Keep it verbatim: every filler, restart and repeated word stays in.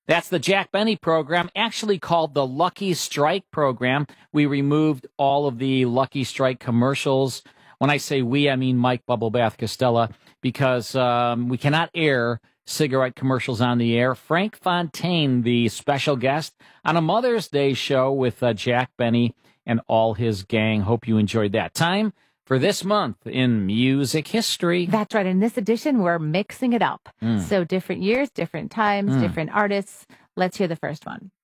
That's the Jack Benny program, actually called the Lucky Strike program. We removed all of the Lucky Strike commercials. When I say we, I mean Mike Bubblebath Costello, because um, we cannot air cigarette commercials on the air. Frank Fontaine, the special guest on a Mother's Day show with uh, Jack Benny and all his gang. Hope you enjoyed that. Time for this month in music history. That's right. In this edition, we're mixing it up. Mm. So different years, different times, mm. different artists. Let's hear the first one.